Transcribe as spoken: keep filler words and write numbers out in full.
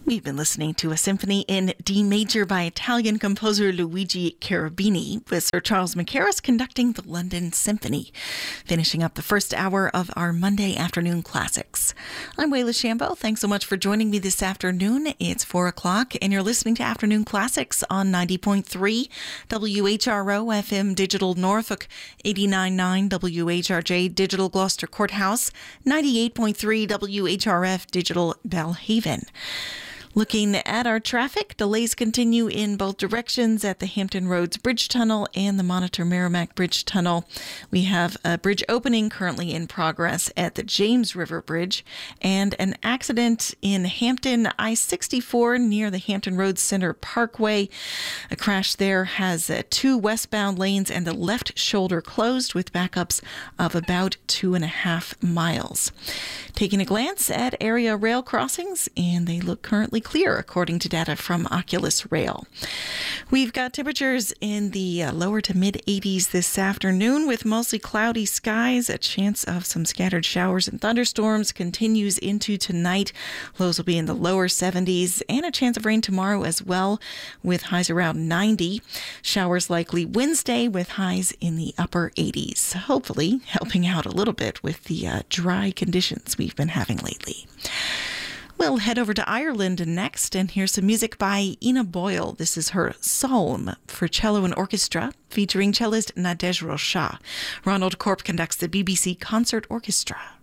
We've been listening to a symphony in D major by Italian composer Luigi Cherubini, with Sir Charles Mackerras conducting the London Symphony, finishing up the first hour of our Monday afternoon classics. I'm Wayla Shambo. Thanks so much for joining me this afternoon. It's four o'clock, and you're listening to Afternoon Classics on ninety point three W H R O F M Digital Norfolk, eighty-nine point nine W H R J Digital Gloucester Courthouse, ninety-eight point three W H R F Digital Belhaven. Looking at our traffic, delays continue in both directions at the Hampton Roads Bridge Tunnel and the Monitor Merrimack Bridge Tunnel. We have a bridge opening currently in progress at the James River Bridge, and an accident in Hampton I sixty-four near the Hampton Roads Center Parkway. A crash there has uh, two westbound lanes and the left shoulder closed, with backups of about two and a half miles. Taking a glance at area rail crossings, and they look currently clear according to data from Oculus Rail. We've got temperatures in the uh, lower to mid eighties this afternoon, with mostly cloudy skies. A chance of some scattered showers and thunderstorms continues into tonight. Lows will be in the lower seventies, and a chance of rain tomorrow as well, with highs around ninety. Showers likely Wednesday with highs in the upper eighties, hopefully helping out a little bit with the uh, dry conditions we've been having lately. We'll head over to Ireland next and hear some music by Ina Boyle. This is her Psalm for cello and orchestra, featuring cellist Nadej Rocha. Ronald Corp conducts the B B C Concert Orchestra.